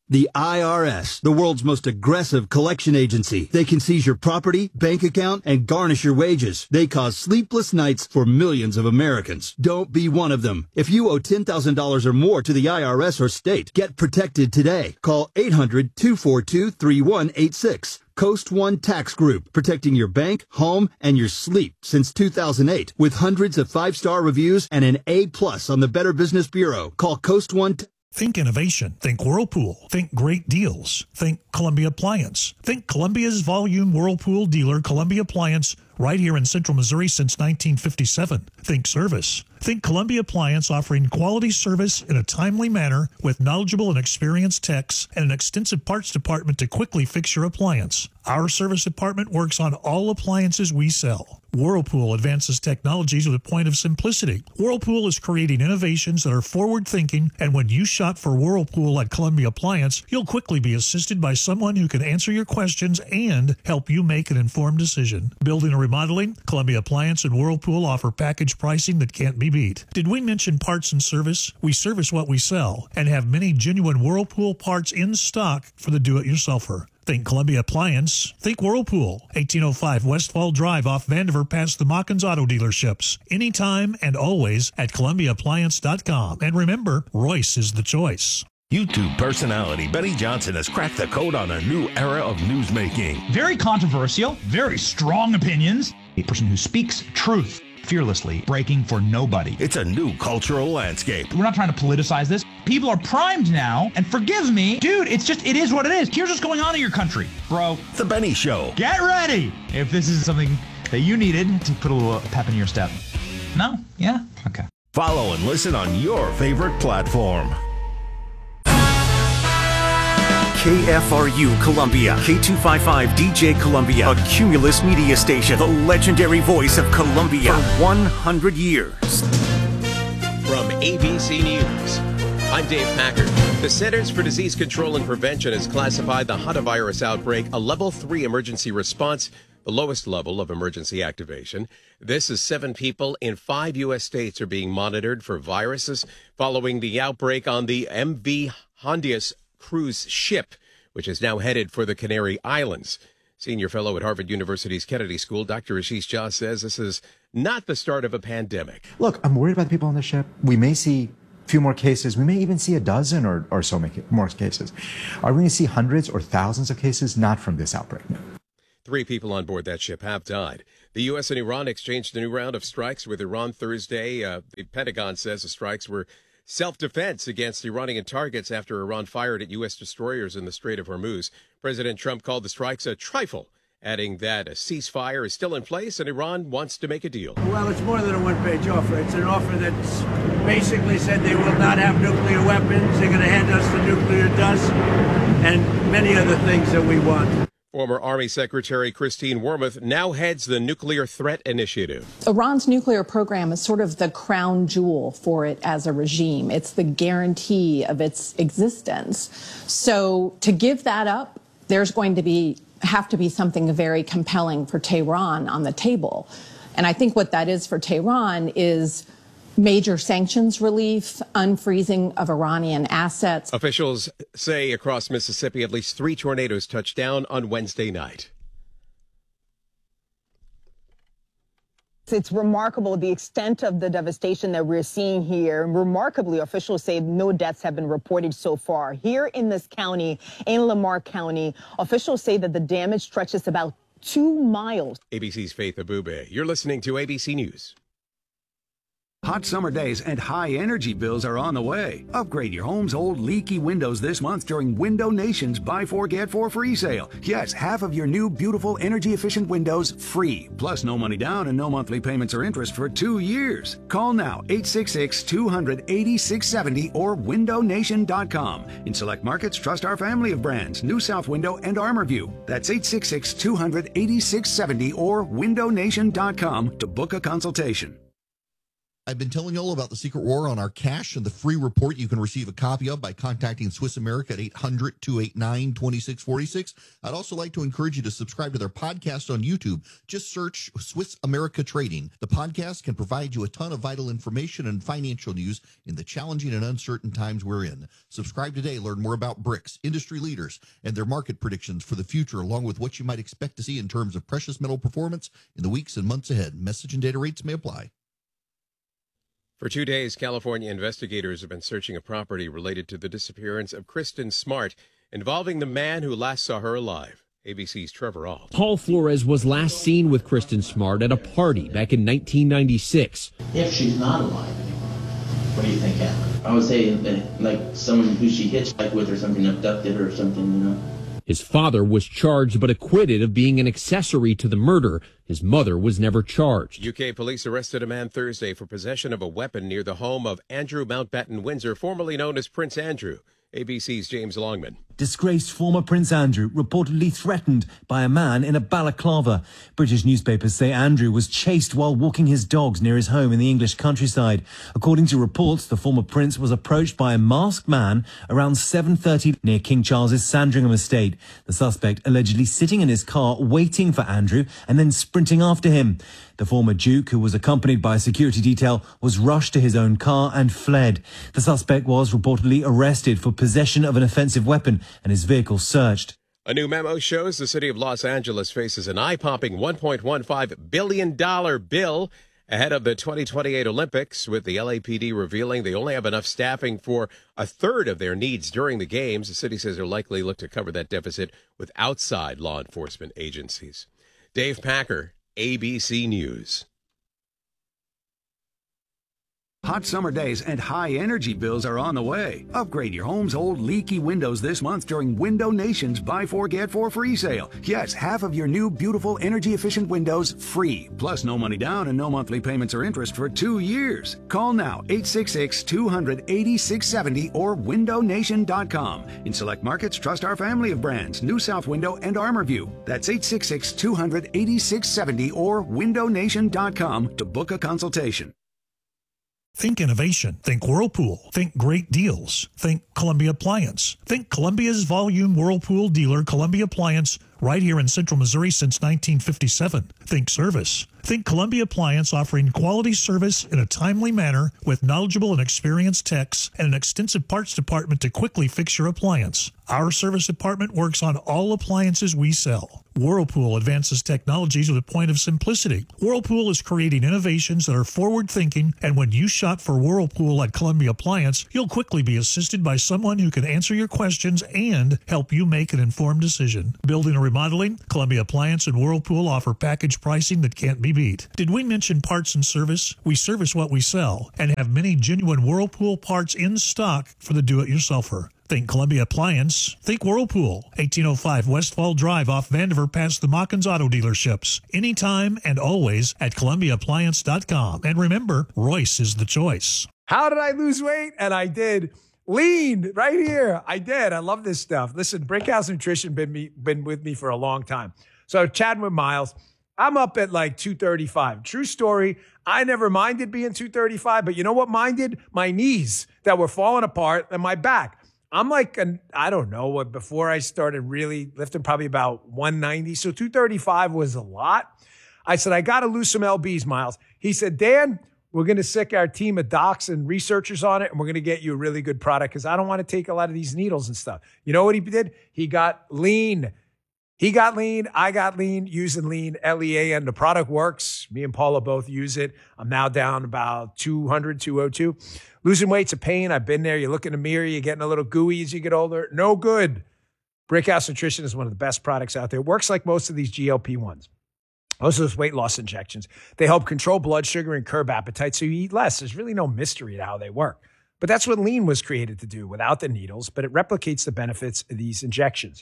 The IRS, the world's most aggressive collection agency. They can seize your property, bank account, and garnish your wages. They cause sleepless nights for millions of Americans. Don't be one of them. If you owe $10,000 or more to the IRS or state, get protected today. Call 800-242-3186. Coast One Tax Group, protecting your bank, home, and your sleep since 2008. With hundreds of 5-star reviews and an A+ on the Better Business Bureau. Call Coast One. Think innovation. Think Whirlpool. Think great deals. Think Columbia Appliance. Think Columbia's volume Whirlpool dealer, Columbia Appliance, right here in Central Missouri since 1957. Think service. Think Columbia Appliance, offering quality service in a timely manner with knowledgeable and experienced techs and an extensive parts department to quickly fix your appliance. Our service department works on all appliances we sell. Whirlpool advances technologies with a point of simplicity. Whirlpool is creating innovations that are forward-thinking, and when you shop for Whirlpool at Columbia Appliance, you'll quickly be assisted by someone who can answer your questions and help you make an informed decision. Building or remodeling, Columbia Appliance and Whirlpool offer package pricing that can't be beat. Did we mention parts and service? We service what we sell and have many genuine Whirlpool parts in stock for the do-it-yourselfer. Think Columbia Appliance. Think Whirlpool. 1805 Westfall Drive off Vandiver past the Mockins Auto Dealerships. Anytime and always at ColumbiaAppliance.com. And remember, Royce is the choice. YouTube personality Benny Johnson has cracked the code on a new era of newsmaking. Very controversial, very strong opinions. A person who speaks truth fearlessly, breaking for nobody. It's a new cultural landscape. We're not trying to politicize this. People are primed now, and forgive me, dude, it is what it is. Here's what's going on in your country, bro. The Benny Show. Get ready if this is something that you needed to put a little pep in your step. No? Yeah? Okay. Follow and listen on your favorite platform. KFRU Columbia, K255 DJ Columbia, a Cumulus media station, the legendary voice of Columbia for 100 years. From ABC News, I'm Dave Packard. The Centers for Disease Control and Prevention has classified the hantavirus outbreak a level 3 emergency response, the lowest level of emergency activation. This is 7 people in 5 U.S. states are being monitored for viruses following the outbreak on the MV Hondius cruise ship, which is now headed for the Canary Islands. Senior fellow at Harvard University's Kennedy School, Dr. Ashish Jha, says this is not the start of a pandemic. Look, I'm worried about the people on the ship. We may see a few more cases. We may even see a dozen or so more cases. Are we going to see hundreds or thousands of cases? Not from this outbreak, no. 3 people on board that ship have died. The U.S. and Iran exchanged a new round of strikes with Iran Thursday. The Pentagon says the strikes were self-defense against Iranian targets after Iran fired at U.S. destroyers in the Strait of Hormuz. President Trump called the strikes a trifle, adding that a ceasefire is still in place and Iran wants to make a deal. Well, it's more than a one-page offer. It's an offer that's basically said they will not have nuclear weapons, they're going to hand us the nuclear dust, and many other things that we want. Former Army Secretary Christine Wormuth now heads the Nuclear Threat Initiative. Iran's nuclear program is sort of the crown jewel for it as a regime. It's the guarantee of its existence. So to give that up, there's going to have to be something very compelling for Tehran on the table. And I think what that is for Tehran is major sanctions relief, unfreezing of Iranian assets. Officials say across Mississippi at least 3 tornadoes touched down on Wednesday night. It's remarkable the extent of the devastation that we're seeing here. Remarkably, officials say no deaths have been reported so far. Here in this county, in Lamar County, officials say that the damage stretches about 2 miles. ABC's Faith Abube. You're listening to ABC News. Hot summer days and high energy bills are on the way. Upgrade your home's old leaky windows this month during Window Nation's Buy 4 Get 4 free sale. Yes, half of your new beautiful energy efficient windows free. Plus no money down and no monthly payments or interest for 2 years. Call now 866-200-8670 or windownation.com. In select markets, trust our family of brands, New South Window and ArmorView. That's 866-200-8670 or windownation.com to book a consultation. I've been telling you all about the Secret War on our cash and the free report you can receive a copy of by contacting Swiss America at 800-289-2646. I'd also like to encourage you to subscribe to their podcast on YouTube. Just search Swiss America Trading. The podcast can provide you a ton of vital information and financial news in the challenging and uncertain times we're in. Subscribe today. Learn more about BRICS, industry leaders, and their market predictions for the future, along with what you might expect to see in terms of precious metal performance in the weeks and months ahead. Message and data rates may apply. For 2 days, California investigators have been searching a property related to the disappearance of Kristen Smart, involving the man who last saw her alive. ABC's Trevor Ault. Paul Flores was last seen with Kristen Smart at a party back in 1996. If she's not alive anymore, what do you think happened? I would say like someone who she hitchhiked with or something abducted her or something, you know. His father was charged but acquitted of being an accessory to the murder. His mother was never charged. UK police arrested a man Thursday for possession of a weapon near the home of Andrew Mountbatten Windsor, formerly known as Prince Andrew. ABC's James Longman. Disgraced former Prince Andrew reportedly threatened by a man in a balaclava. British newspapers say Andrew was chased while walking his dogs near his home in the English countryside. According to reports, the former prince was approached by a masked man around 7:30 near King Charles's Sandringham estate. The suspect allegedly sitting in his car waiting for Andrew and then sprinting after him. The former Duke, who was accompanied by a security detail, was rushed to his own car and fled. The suspect was reportedly arrested for possession of an offensive weapon and his vehicle searched. A new memo shows the city of Los Angeles faces an eye-popping $1.15 billion bill ahead of the 2028 Olympics, with the LAPD revealing they only have enough staffing for a third of their needs during the games. The city says they'll likely look to cover that deficit with outside law enforcement agencies. Dave Packer, ABC News. Hot summer days and high energy bills are on the way. Upgrade your home's old leaky windows this month during Window Nation's Buy 4 Get 4 free sale. Yes, half of your new beautiful energy efficient windows free. Plus no money down and no monthly payments or interest for 2 years. Call now 866-200-8670 or windownation.com. In select markets, trust our family of brands, New South Window and ArmorView. That's 866-200-8670 or windownation.com to book a consultation. Think innovation. Think Whirlpool. Think great deals. Think Columbia Appliance. Think Columbia's volume Whirlpool dealer, Columbia Appliance, right here in Central Missouri since 1957. Think service. Think Columbia Appliance, offering quality service in a timely manner with knowledgeable and experienced techs and an extensive parts department to quickly fix your appliance. Our service department works on all appliances we sell. Whirlpool advances technologies with a point of simplicity. Whirlpool is creating innovations that are forward-thinking, and when you shop for Whirlpool at Columbia Appliance, you'll quickly be assisted by someone who can answer your questions and help you make an informed decision. Building or remodeling, Columbia Appliance and Whirlpool offer package pricing that can't be beat. Did we mention parts and service? We service what we sell and have many genuine Whirlpool parts in stock for the do-it-yourselfer. Think Columbia Appliance. Think Whirlpool. 1805 Westfall Drive off Vandiver past the Mockins Auto Dealerships. Anytime and always at ColumbiaAppliance.com. And remember, Royce is the choice. How did I lose weight? And I did. Lean right here. I did. I love this stuff. Listen, Brickhouse Nutrition been with me for a long time. So chatting with Miles, I'm up at like 235. True story. I never minded being 235, but you know what minded? My knees that were falling apart and my back. I'm like, I don't know, before I started really lifting, probably about 190. So 235 was a lot. I said, I got to lose some LBs, Miles. He said, Dan, we're going to sick our team of docs and researchers on it, and we're going to get you a really good product because I don't want to take a lot of these needles and stuff. You know what he did? He got lean. He got lean. I got lean, using lean, LEA, and the product works. Me and Paula both use it. I'm now down about 200, 202. Losing weight's a pain. I've been there. You look in the mirror, you're getting a little gooey as you get older. No good. Brickhouse Nutrition is one of the best products out there. It works like most of these GLP-1s. Most of those weight loss injections. They help control blood sugar and curb appetite so you eat less. There's really no mystery to how they work. But that's what lean was created to do without the needles, but it replicates the benefits of these injections.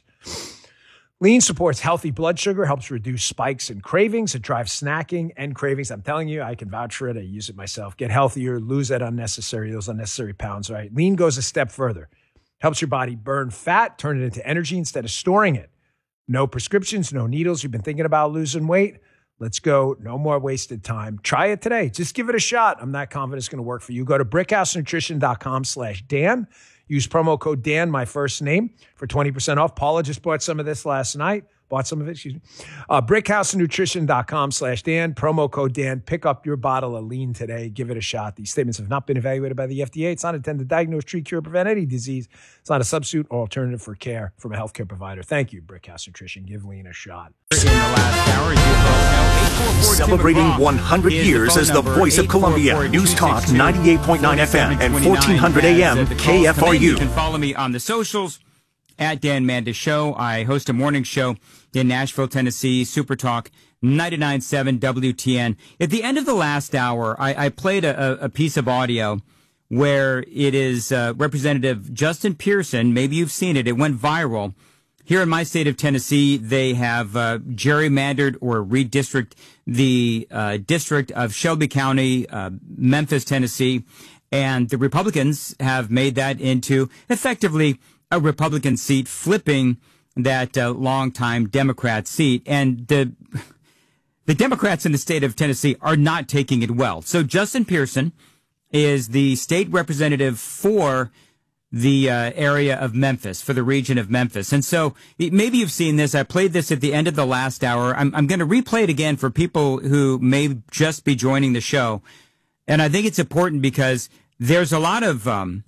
Lean supports healthy blood sugar, helps reduce spikes and cravings. It drives snacking and cravings. I'm telling you, I can vouch for it. I use it myself. Get healthier, lose those unnecessary pounds, right? Lean goes a step further. Helps your body burn fat, turn it into energy instead of storing it. No prescriptions, no needles. You've been thinking about losing weight? Let's go. No more wasted time. Try it today. Just give it a shot. I'm not confident it's going to work for you. Go to brickhousenutrition.com/Dan. Use promo code Dan, my first name, for 20% off. Paula just bought some of this last night. Bought some of it, excuse me. Brickhousenutrition.com/Dan. Promo code Dan. Pick up your bottle of lean today. Give it a shot. These statements have not been evaluated by the FDA. It's not intended to diagnose, treat, cure, prevent any disease. It's not a substitute or alternative for care from a healthcare provider. Thank you, Brickhouse Nutrition. Give lean a shot. In the last hour, celebrating 100 years as the voice of Columbia. News Talk 98.9 FM and 1400 AM KFRU. You can follow me on the socials at Dan Mandis Show. I host a morning show in Nashville, Tennessee, Super Talk 99.7 WTN. At the end of the last hour, I played a piece of audio where it is Representative Justin Pearson. Maybe you've seen it. It went viral. Here in my state of Tennessee, they have gerrymandered or redistricted the district of Shelby County, Memphis, Tennessee. And the Republicans have made that into effectively a Republican seat, flipping that longtime Democrat seat. And the Democrats in the state of Tennessee are not taking it well. So Justin Pearson is the state representative for the area of Memphis, for the region of Memphis. And so maybe you've seen this. I played this at the end of the last hour. I'm going to replay it again for people who may just be joining the show. And I think it's important because there's a lot of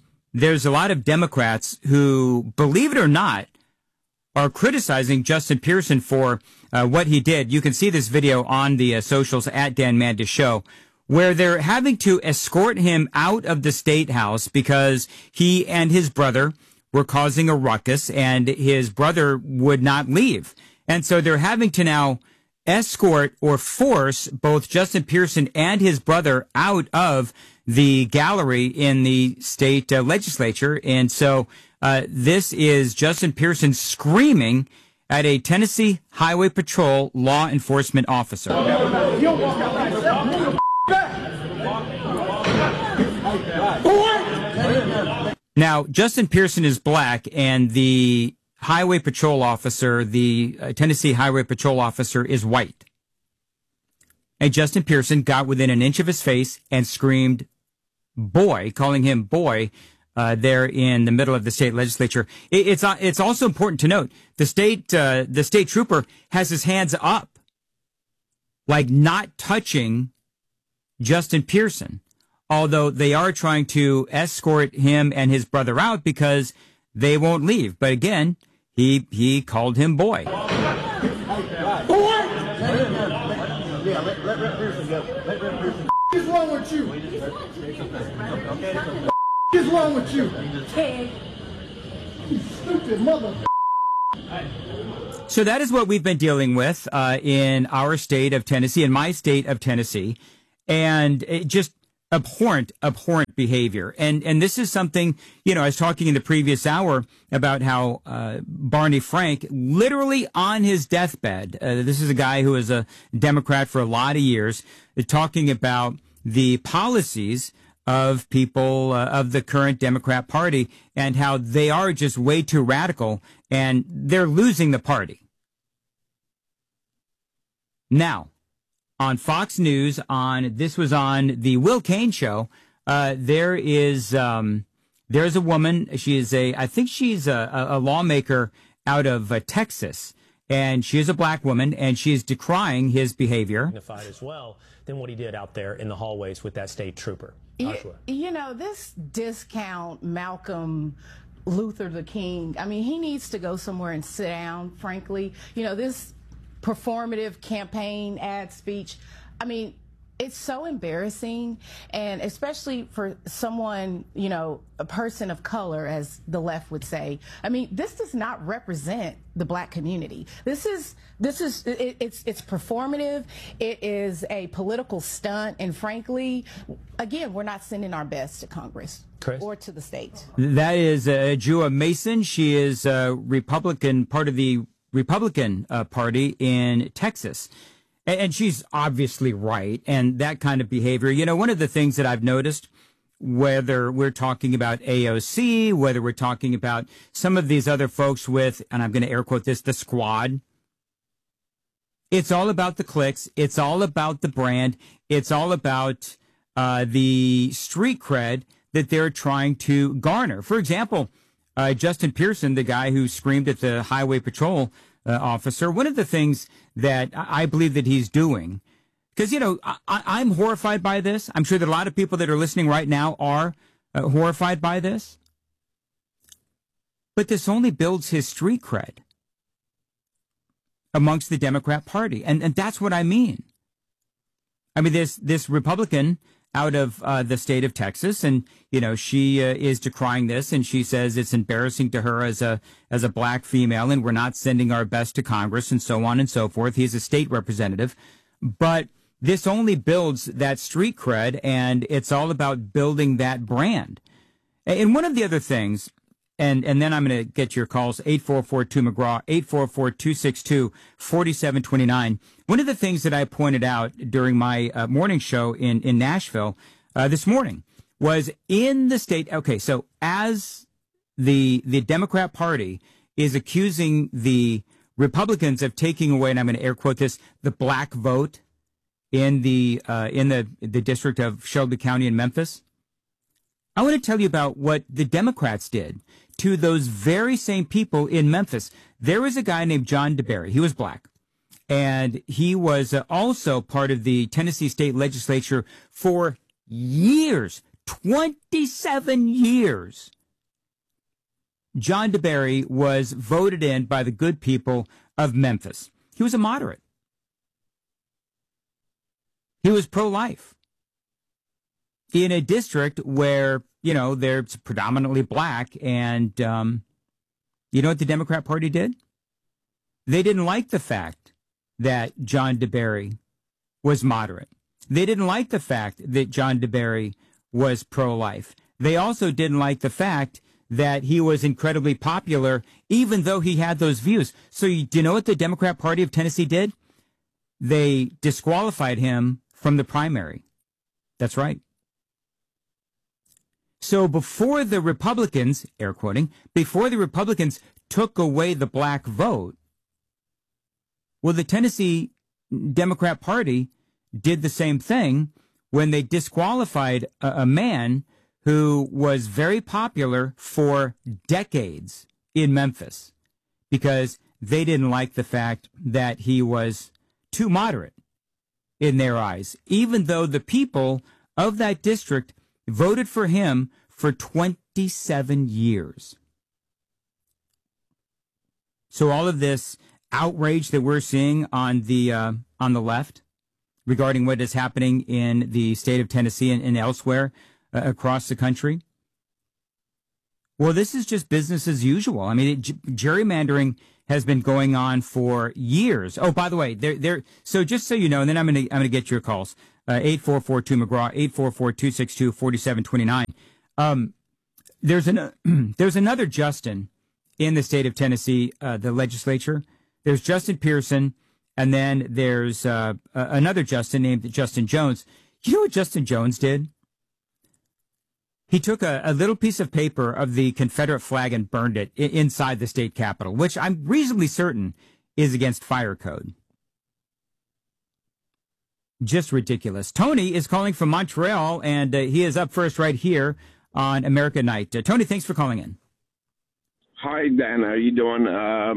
Democrats who, believe it or not, are criticizing Justin Pearson for what he did. You can see this video on the socials at Dan Mandis Show, where they're having to escort him out of the State House because he and his brother were causing a ruckus and his brother would not leave. And so they're having to now escort or force both Justin Pearson and his brother out of the gallery in the state legislature. And so this is Justin Pearson screaming at a Tennessee Highway Patrol law enforcement officer. Now, Justin Pearson is black, and the highway patrol officer, the Tennessee Highway Patrol officer, is white. And Justin Pearson got within an inch of his face and screamed, boy, calling him boy, there in the middle of the state legislature. It's also important to note the state trooper has his hands up, like not touching Justin Pearson, although they are trying to escort him and his brother out because they won't leave. But again, he called him boy. What's wrong with you? What's wrong with you? You stupid mother. So that is what we've been dealing with in our state of Tennessee, in my state of Tennessee, and it just abhorrent behavior. And this is something, I was talking in the previous hour about how Barney Frank, literally on his deathbed, this is a guy who was a Democrat for a lot of years, talking about the policies of people of the current Democrat Party and how they are just way too radical and they're losing the party. Now, on Fox News, this was on the Will Cain show, there's a woman. She is I think she's a lawmaker out of Texas, and she is a black woman, and she is decrying his behavior. Dignified as well than what he did out there in the hallways with that state trooper. This discount Malcolm Luther the King, he needs to go somewhere and sit down, frankly. This performative campaign ad speech, it's so embarrassing, and especially for someone, a person of color, as the left would say. This does not represent the black community. It's performative. It is a political stunt, and frankly, again, we're not sending our best to Congress. Chris? Or to the states. That is Jua Mason. She is a Republican, part of the Republican Party in Texas. And she's obviously right. And that kind of behavior, one of the things that I've noticed, whether we're talking about AOC, whether we're talking about some of these other folks with, and I'm going to air quote this, the squad, It's all about the clicks. It's all about the brand. It's all about the street cred that they're trying to garner. For example, Justin Pearson, the guy who screamed at the highway patrol officer, one of the things that I believe that he's doing, because, you know, I'm horrified by this. I'm sure that a lot of people that are listening right now are horrified by this. But this only builds his street cred amongst the Democrat Party. And that's what I mean. I mean, this Republican out of the state of Texas, and, you know, she is decrying this, and she says it's embarrassing to her as a black female, and we're not sending our best to Congress, and so on and so forth. He's a state representative. But this only builds that street cred, and it's all about building that brand. And one of the other things, and then I'm going to get your calls, 844-2-McGraw, 844-262-4729. One of the things that I pointed out during my morning show in Nashville this morning was in the state. Okay, so as the Democrat Party is accusing the Republicans of taking away, and I'm going to air quote this, the black vote in the district of Shelby County in Memphis, I want to tell you about what the Democrats did to those very same people in Memphis. There was a guy named John DeBerry. He was black. And he was also part of the Tennessee state legislature for years, 27 years. John DeBerry was voted in by the good people of Memphis. He was a moderate. He was pro-life in a district where, you know, they're predominantly black. And you know what the Democrat Party did? They didn't like the fact that John DeBerry was moderate. They didn't like the fact that John DeBerry was pro-life. They also didn't like the fact that he was incredibly popular, even though he had those views. So do you know what the Democrat Party of Tennessee did? They disqualified him from the primary. That's right. So before the Republicans, air quoting, before the Republicans took away the black vote, well, the Tennessee Democrat Party did the same thing when they disqualified a man who was very popular for decades in Memphis because they didn't like the fact that he was too moderate in their eyes, even though the people of that district voted for him for 27 years. So all of this outrage that we're seeing on the left regarding what is happening in the state of Tennessee and elsewhere across the country, well, this is just business as usual. I mean, gerrymandering has been going on for years. Oh, by the way, so just so you know, and then I'm gonna get your calls. 844-2-McGraw, 844-262-4729. There's another Justin in the state of Tennessee, the legislature. There's Justin Pearson, and then there's another Justin named Justin Jones. You know what Justin Jones did? He took a little piece of paper of the Confederate flag and burned it inside the state capitol, which I'm reasonably certain is against fire code. Just ridiculous. Tony is calling from Montreal, and he is up first right here on America Night. Tony, thanks for calling in. Hi, Dan. How you doing?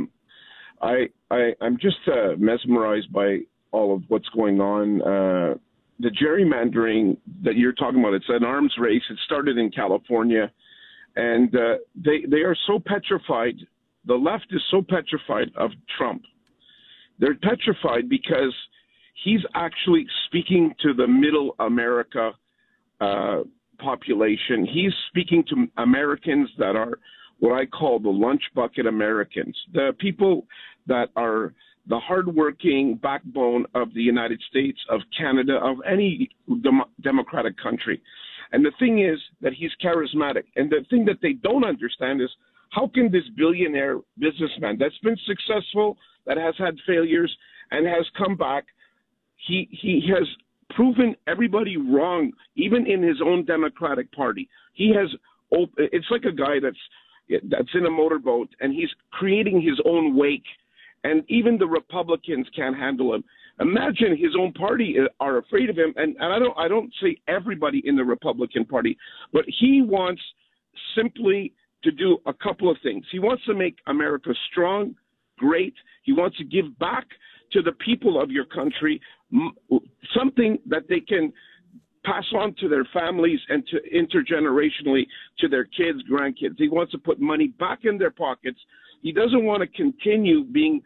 I'm just mesmerized by all of what's going on. The gerrymandering that you're talking about, it's an arms race. It started in California, and they are so petrified. The left is so petrified of Trump. They're petrified because he's actually speaking to the middle America population. He's speaking to Americans that are what I call the lunch bucket Americans, the people that are the hardworking backbone of the United States, of Canada, of any democratic country. And the thing is that he's charismatic. And the thing that they don't understand is how can this billionaire businessman that's been successful, that has had failures, and has come back, he has proven everybody wrong, even in his own Democratic Party. He has, it's like a guy that's in a motorboat, and he's creating his own wake. and even the Republicans can't handle him. Imagine his own party are afraid of him, and I don't say everybody in the Republican Party, but he wants simply to do a couple of things. He wants to make America strong, great. He wants to give back to the people of your country something that they can pass on to their families and to intergenerationally to their kids, grandkids. He wants to put money back in their pockets. He doesn't want to continue being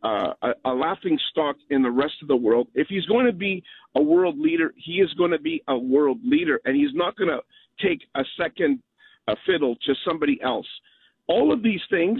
a laughing stock in the rest of the world. If he's going to be a world leader, he is going to be a world leader, and he's not going to take a second fiddle to somebody else. All of these things,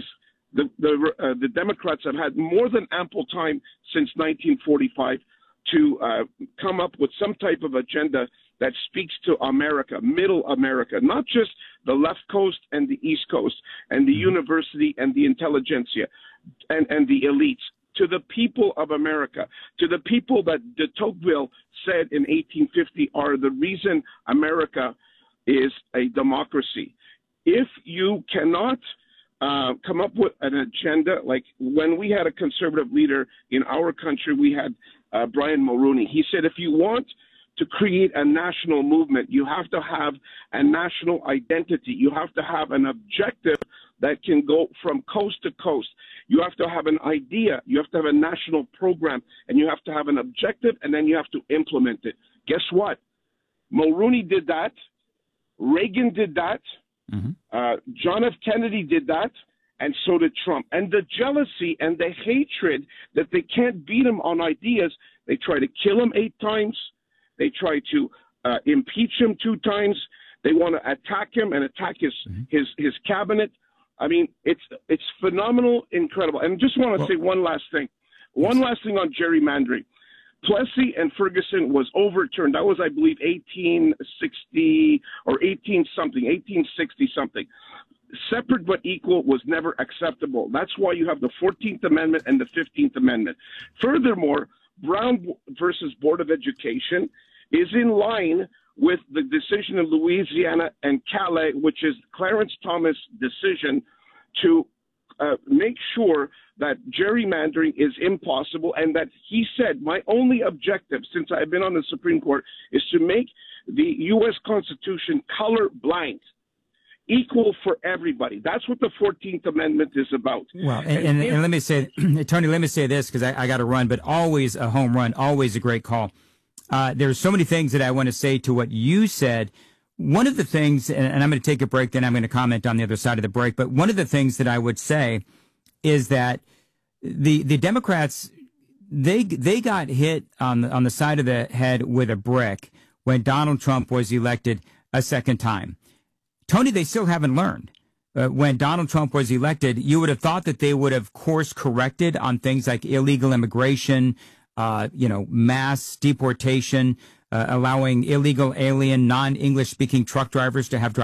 the Democrats have had more than ample time since 1945 to come up with some type of agenda that speaks to America, middle America, not just the left coast and the east coast and the university and the intelligentsia and the elites, to the people of America, to the people that de Tocqueville said in 1850 are the reason America is a democracy. If you cannot come up with an agenda, like when we had a conservative leader in our country, we had Brian Mulroney. He said, if you want to create a national movement, you have to have a national identity. You have to have an objective that can go from coast to coast. You have to have an idea. You have to have a national program, and you have to have an objective, and then you have to implement it. Guess what? Mulroney did that. Reagan did that. John F. Kennedy did that. And so did Trump. And the jealousy and the hatred that they can't beat him on ideas, they try to kill him 8 times. They try to impeach him 2 times. They want to attack him and attack his cabinet. I mean, it's phenomenal, incredible. And just want to say one last thing. One last thing on gerrymandering. Plessy and Ferguson was overturned. That was, I believe, 1860 or 1860 something. Separate but equal was never acceptable. That's why you have the 14th Amendment and the 15th Amendment. Furthermore, Brown versus Board of Education is in line with the decision of Louisiana and Calais, which is Clarence Thomas' decision to make sure that gerrymandering is impossible, and that he said, my only objective since I've been on the Supreme Court is to make the U.S. Constitution color blind, equal for everybody. That's what the 14th Amendment is about. Well, and let me say, Tony, let me say this, because I got to run, but always a home run, always a great call. There's so many things that I want to say to what you said. One of the things, and I'm going to take a break, then I'm going to comment on the other side of the break, but one of the things that I would say is that the Democrats, they got hit on the side of the head with a brick when Donald Trump was elected a second time. Tony, they still haven't learned. When Donald Trump was elected, you would have thought that they would have course corrected on things like illegal immigration, mass deportation, allowing illegal alien, non-English speaking truck drivers to have